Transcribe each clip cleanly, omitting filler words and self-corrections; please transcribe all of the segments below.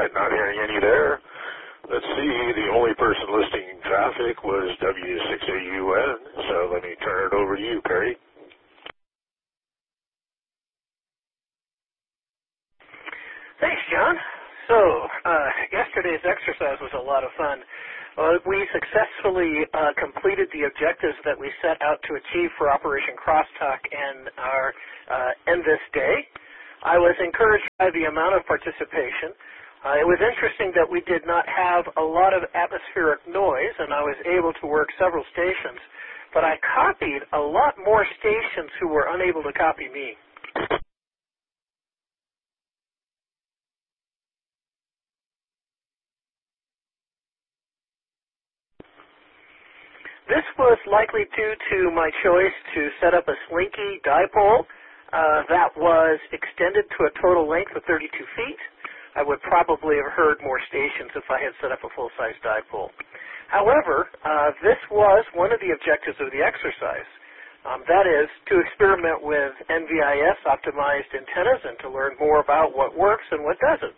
right, not hearing any there. Let's see, the only person listing traffic was W6AUN, so let me turn it over to you, Perry. Thanks, John. So, yesterday's exercise was a lot of fun. We successfully completed the objectives that we set out to achieve for Operation Crosstalk and our end this day. I was encouraged by the amount of participation. It was interesting that we did not have a lot of atmospheric noise, and I was able to work several stations, but I copied a lot more stations who were unable to copy me. This was likely due to my choice to set up a slinky dipole that was extended to a total length of 32 feet. I would probably have heard more stations if I had set up a full-size dipole. However, this was one of the objectives of the exercise. That is, to experiment with NVIS-optimized antennas and to learn more about what works and what doesn't.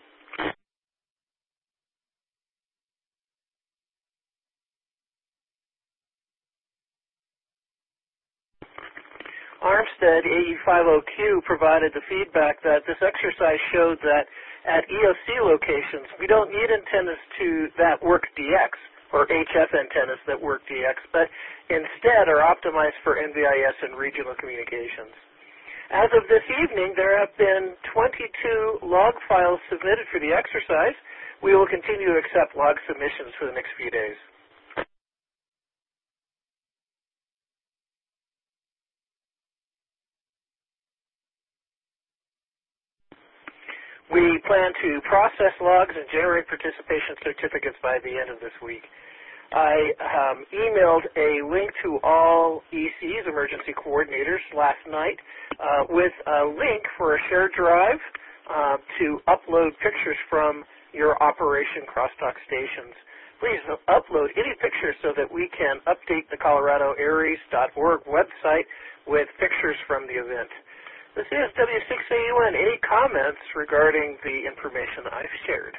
Armstead AE50Q provided the feedback that this exercise showed that at EOC locations, we don't need antennas that work DX, or HF antennas that work DX, but instead are optimized for NVIS and regional communications. As of this evening, there have been 22 log files submitted for the exercise. We will continue to accept log submissions for the next few days. We plan to process logs and generate participation certificates by the end of this week. I emailed a link to all ECs, emergency coordinators, last night with a link for a shared drive to upload pictures from your Operation Crosstalk stations. Please upload any pictures so that we can update the ColoradoAries.org website with pictures from the event. This is W6AUN. Any comments regarding the information I've shared?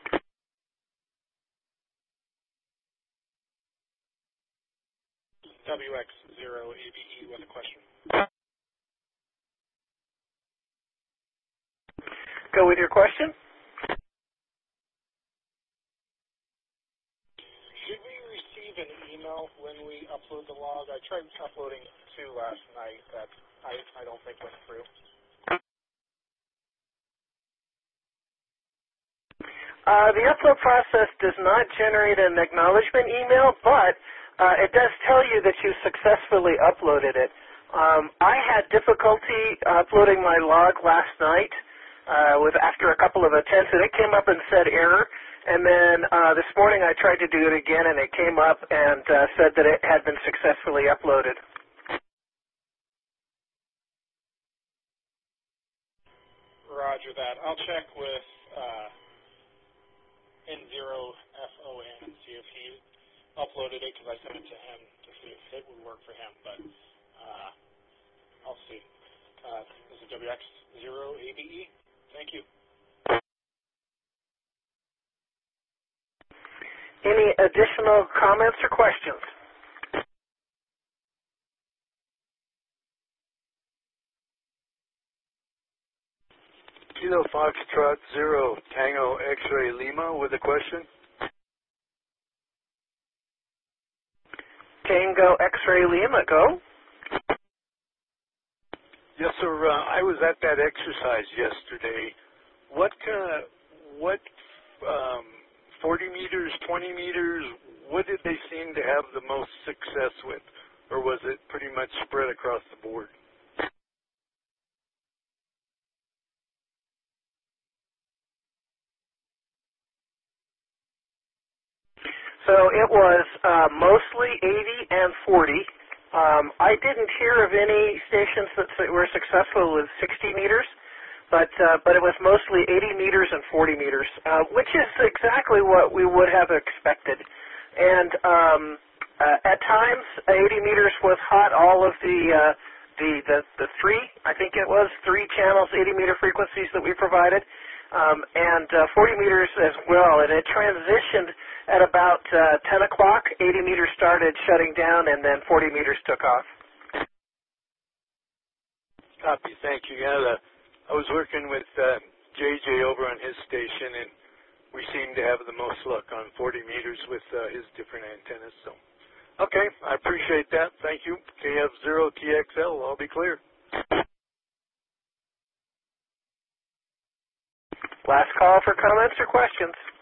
WX0ABE with a question. Go with your question. Did we receive an email when we upload the log? I tried uploading two last night that I don't think went through. The upload process does not generate an acknowledgement email, but it does tell you that you successfully uploaded it. I had difficulty uploading my log last night after a couple of attempts, and it came up and said error. And then this morning I tried to do it again, and it came up and said that it had been successfully uploaded. Roger that. I'll check with N0FON and see if he uploaded it, because I sent it to him to see if it would work for him, but I'll see. This is WX0ABE. Thank you. Any additional comments or questions? Kilo Foxtrot 0 Tango X-Ray Lima with a question. Tango X-Ray Lima, go. Yes, sir. I was at that exercise yesterday. What 40 meters, 20 meters, what did they seem to have the most success with? Or was it pretty much spread across the board? So it was mostly 80 and 40. I didn't hear of any stations that were successful with 60 meters, but it was mostly 80 meters and 40 meters, which is exactly what we would have expected. And at times, 80 meters was hot. All of the three, I think it was, 3 channels, 80-meter frequencies that we provided. and 40 meters as well, and it transitioned at about 10 o'clock. 80 meters started shutting down, and then 40 meters took off. Copy. Thank you. Yeah, I was working with JJ over on his station, and we seem to have the most luck on 40 meters with his different antennas. So, okay, I appreciate that. Thank you. KF0TXL, I'll be clear. Last call for comments or questions.